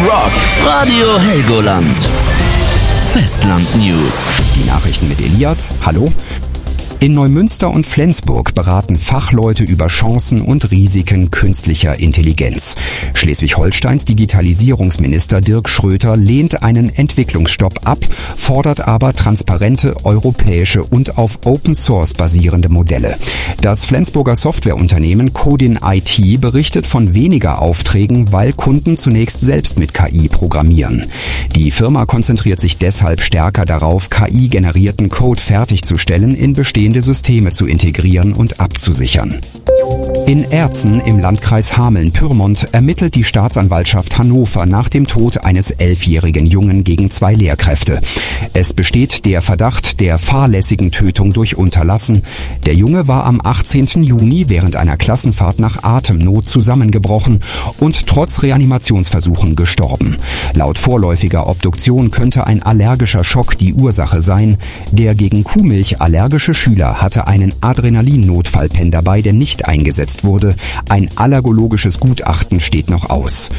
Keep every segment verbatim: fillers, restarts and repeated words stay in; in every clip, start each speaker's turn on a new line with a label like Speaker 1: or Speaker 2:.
Speaker 1: Rock. Radio Helgoland. Festland News.
Speaker 2: Die Nachrichten mit Elias. Hallo. In Neumünster und Flensburg beraten Fachleute über Chancen und Risiken künstlicher Intelligenz. Schleswig-Holsteins Digitalisierungsminister Dirk Schröter lehnt einen Entwicklungsstopp ab, fordert aber transparente europäische und auf Open Source basierende Modelle. Das Flensburger Softwareunternehmen Codin I T berichtet von weniger Aufträgen, weil Kunden zunächst selbst mit K I programmieren. Die Firma konzentriert sich deshalb stärker darauf, K I-generierten Code fertigzustellen, in bestehende Systeme zu integrieren und abzusichern. In Erzen im Landkreis Hameln-Pyrmont ermittelt die Staatsanwaltschaft Hannover nach dem Tod eines elfjährigen Jungen gegen zwei Lehrkräfte. Es besteht der Verdacht der fahrlässigen Tötung durch Unterlassen. Der Junge war am achtzehnten Juni während einer Klassenfahrt nach Atemnot zusammengebrochen und trotz Reanimationsversuchen gestorben. Laut vorläufiger Obduktion könnte ein allergischer Schock die Ursache sein. Der gegen Kuhmilch allergische Schüler hatte einen Adrenalin-Notfallpen dabei, der nicht eingesetzt wurde. Ein allergologisches Gutachten steht noch aus.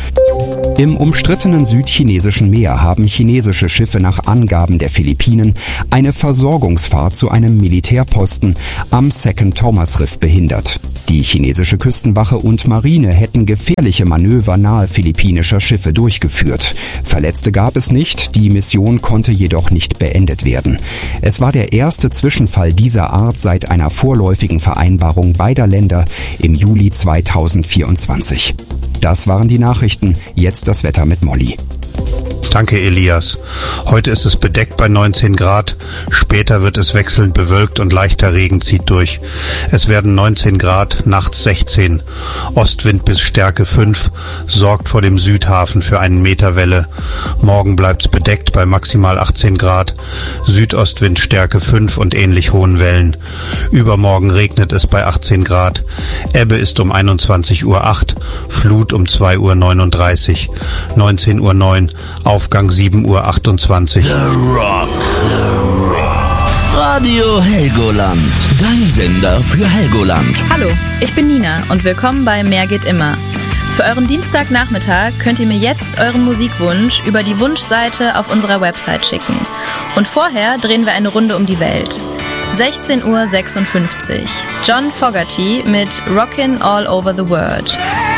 Speaker 2: Im umstrittenen südchinesischen Meer haben chinesische Schiffe nach Angaben der Philippinen eine Versorgungsfahrt zu einem Militärposten am Second Thomas Riff behindert. Die chinesische Küstenwache und Marine hätten gefährliche Manöver nahe philippinischer Schiffe durchgeführt. Verletzte gab es nicht, die Mission konnte jedoch nicht beendet werden. Es war der erste Zwischenfall dieser Art seit einer vorläufigen Vereinbarung beider Länder im Juli zweitausendvierundzwanzig. Das waren die Nachrichten, jetzt das Wetter mit Molly.
Speaker 3: Danke, Elias. Heute ist es bedeckt bei neunzehn Grad. Später wird es wechselnd bewölkt und leichter Regen zieht durch. Es werden neunzehn Grad, nachts sechzehn. Ostwind bis Stärke fünf, sorgt vor dem Südhafen für einen Meter Welle. Morgen bleibt's bedeckt bei maximal achtzehn Grad. Südostwind Stärke fünf und ähnlich hohen Wellen. Übermorgen regnet es bei achtzehn Grad. Ebbe ist um einundzwanzig Uhr acht, Flut um zwei Uhr neununddreißig. neunzehn Uhr neun, Aufgang sieben Uhr achtundzwanzig.
Speaker 1: The Rock. The Rock. Radio Helgoland. Dein Sender für Helgoland.
Speaker 4: Hallo, ich bin Nina und willkommen bei Mehr geht immer. Für euren Dienstagnachmittag könnt ihr mir jetzt euren Musikwunsch über die Wunschseite auf unserer Website schicken. Und vorher drehen wir eine Runde um die Welt. sechzehn Uhr sechsundfünfzig. John Fogerty mit Rockin' All Over the World.